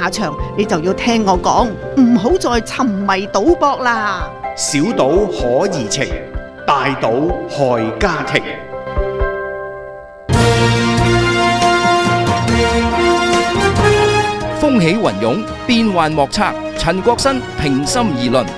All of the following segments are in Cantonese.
下場，你就要聽我講，唔好再沉迷賭博啦。 小賭可怡情，大賭害家庭。 風起雲湧，變幻莫測。陳國新平心而論。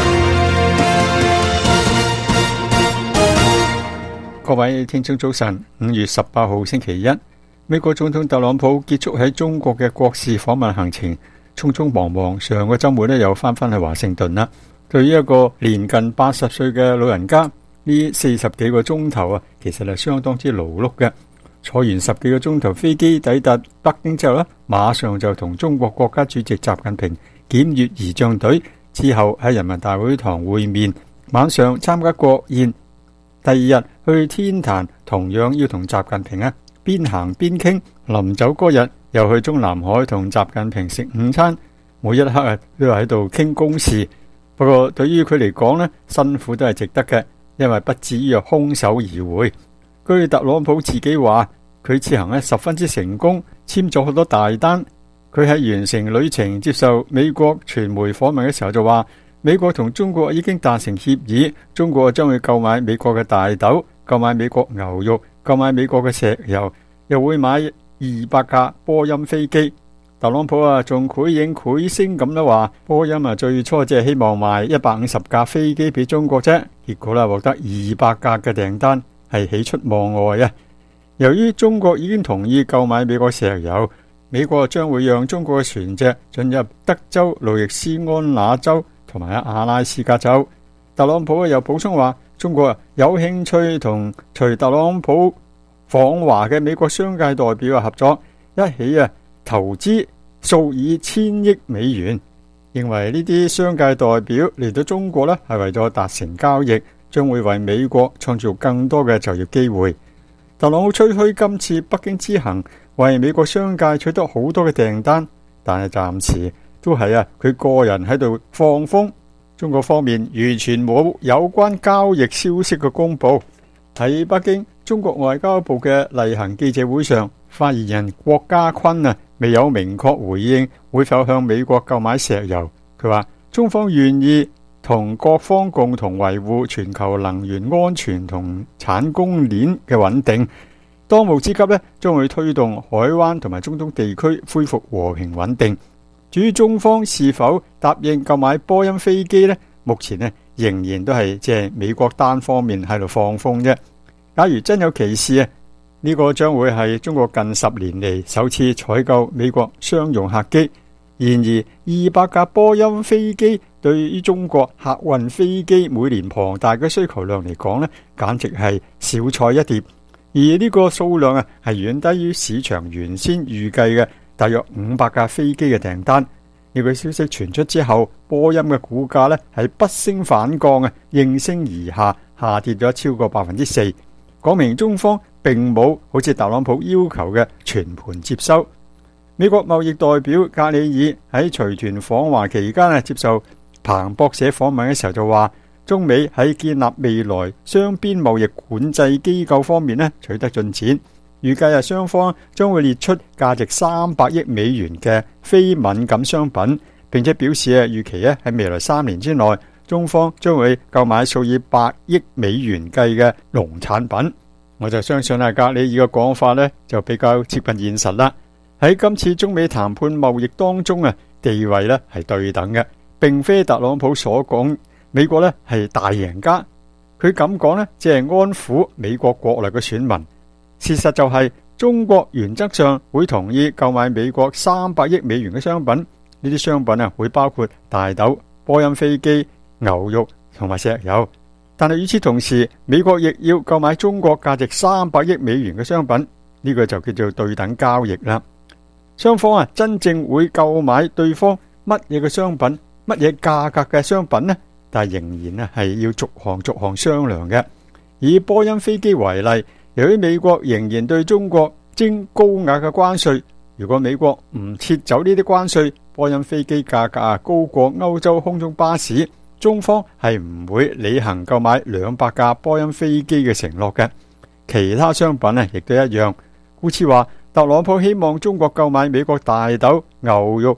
各位聽眾早晨，5月18號星期一，美國總統特朗普結束喺中國嘅國事訪問行程，匆匆忙忙，上個周末又翻返去華盛頓啦。對於一個年近80歲嘅老人家，呢40幾個鐘頭其實係相當之勞碌嘅。坐完10幾個鐘頭飛機抵達北京之後馬上就同中國國家主席習近平檢閱儀仗隊，之後喺人民大會堂會面，晚上參加國宴。第二日去天壇，同樣要同習近平邊行邊傾。臨走嗰日又去中南海同習近平食午餐，每一刻都喺度傾公事。不過對於佢嚟講辛苦都係值得嘅，因為不至於空手而回。據特朗普自己話，佢此行十分之成功，簽咗好多大單。佢喺完成旅程接受美國傳媒訪問嘅時候就話，美國同中國已經達成協議，中國將會購買美國嘅大豆，購買美國牛肉，購買美國嘅石油，又會買200架波音飛機。特朗普仲繪影繪聲咁話，波音最初只係希望賣150架飛機俾中國啫，結果獲得200架嘅訂單，係喜出望外。由於中國已經同意購買美國石油，美國將會讓中國嘅船隻進入德州、路易斯安那州同埋阿拉斯加州。特朗普又補充話，中國有興趣同隨特朗普訪華嘅美國商界代表合作，一起投資數以千億美元。認為呢啲商界代表嚟到中國係為咗達成交易，將會為美國創造更多嘅就業機會。特朗普吹噓今次北京之行為美國商界取得好多嘅訂單，但係暫時都係佢個人喺度放風。中國方面完全冇有關交易消息嘅公佈。喺北京，中國外交部嘅例行記者會上，發言人郭家坤未有明確回應會否向美國購買石油。佢話中方願意同各方共同維護全球能源安全同產供鏈嘅穩定。當務之急將會推動海灣同埋中東地區恢復和平穩定。至於中方是否答應購買波音飛機目前仍然都係即係美國單方面喺度放風啫。假如真有其事呢個將會係中國近10年嚟首次採購美國商用客機。然而200架波音飛機對於中國客運飛機每年龐大嘅需求量嚟講簡直係小菜一碟。而呢個數量係遠低於市場原先預計嘅大約500架飛機嘅訂單。呢個消息傳出之後，波音嘅股價係不升反降應聲而下，下跌咗超過4%，講明中方並冇好似特朗普要求嘅全盤接收。美國貿易代表格里爾喺隨團訪華期間接受彭博社訪問嘅時候就話，中美喺建立未來雙邊貿易管制機構方面取得進展，預計雙方將會列出價值300億美元嘅非敏感商品，並且表示預期喺未來3年之內，中方將會購買數以百億美元計嘅農產品。我就相信格里爾嘅講法就比較接近現實啦。喺今次中美談判貿易當中地位係對等嘅，並非特朗普所講美國係大贏家。佢咁講只係安撫美國國內嘅選民。事實就係中國原則上會同意購買美國300億美元嘅商品，呢啲商品會包括大豆、波音飛機、牛肉同埋石油。但係與此同時，美國亦要購買中國價值300億美元嘅商品，呢個就叫做對等交易啦。雙方真正會購買對方乜嘢嘅商品，乜嘢價格嘅商品呢？但係仍然係要逐項商量嘅。以波音飛機為例，由於美國仍然對中國徵高額嘅關稅，如果美國唔撤走呢啲關稅，波音飛機價格高過歐洲空中巴士，中方係唔會履行購買200架波音飛機嘅承諾嘅。其他商品亦都一樣。故此話特朗普希望中國購買美國大豆、牛肉